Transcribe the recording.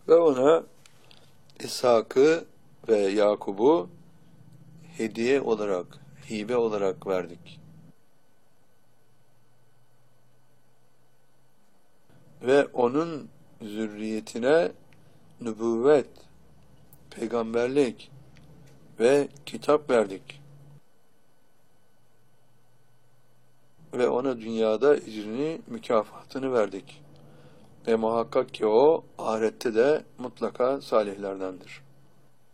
Ve ona İshak'ı ve Yakub'u hediye olarak, hibe olarak verdik. Ve onun zürriyetine nübüvvet, peygamberlik ve kitap verdik. Ve ona dünyada ecrini, mükafatını verdik. Ve muhakkak ki o ahirette de mutlaka salihlerdendir.